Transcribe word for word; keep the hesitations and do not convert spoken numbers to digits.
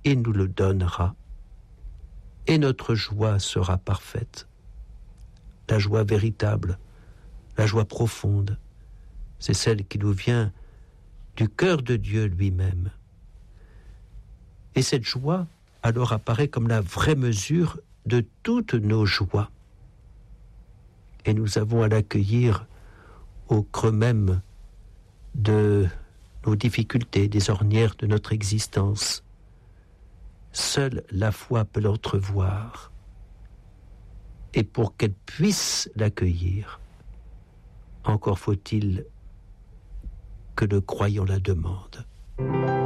il nous le donnera, et notre joie sera parfaite. La joie véritable, la joie profonde, c'est celle qui nous vient du cœur de Dieu lui-même. Et cette joie, alors, apparaît comme la vraie mesure de toutes nos joies. Et nous avons à l'accueillir au creux même de nos difficultés, des ornières de notre existence. Seule la foi peut l'entrevoir. Et pour qu'elle puisse l'accueillir, encore faut-il que le croyant la demande.